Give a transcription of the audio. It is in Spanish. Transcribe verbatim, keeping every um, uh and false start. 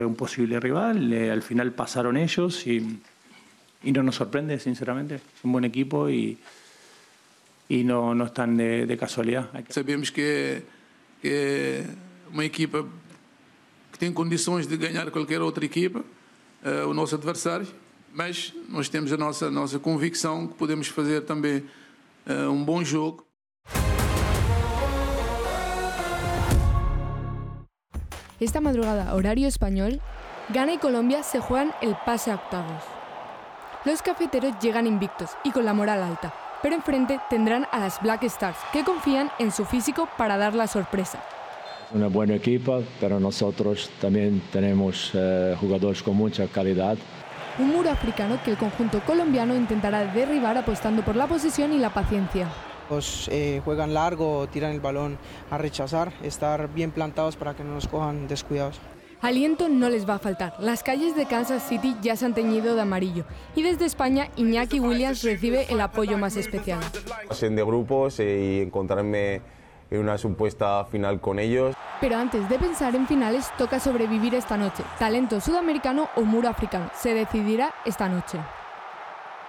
Un posible rival, eh, al final pasaron ellos y, y no nos sorprende, sinceramente. Es un buen equipo y, y no, no están de, de casualidad. Sabemos que, que é uma equipa que tem condições de ganhar qualquer outra equipa, uh, o nosso adversário, mas nós temos a nossa, nossa convicção que podemos fazer também uh, um bom jogo. Esta madrugada, horario español, Ghana y Colombia se juegan el pase a octavos. Los cafeteros llegan invictos y con la moral alta, pero enfrente tendrán a las Black Stars, que confían en su físico para dar la sorpresa. Es una buena equipa, pero nosotros también tenemos eh, jugadores con mucha calidad. Un muro africano que el conjunto colombiano intentará derribar apostando por la posesión y la paciencia. Los, eh, juegan largo, tiran el balón a rechazar, estar bien plantados para que no nos cojan descuidados. Aliento no les va a faltar. Las calles de Kansas City ya se han teñido de amarillo y desde España Iñaki Williams recibe el apoyo más especial. Pasen de grupos y encontrarme en una supuesta final con ellos. Pero antes de pensar en finales toca sobrevivir esta noche. Talento sudamericano o muro africano. Se decidirá esta noche.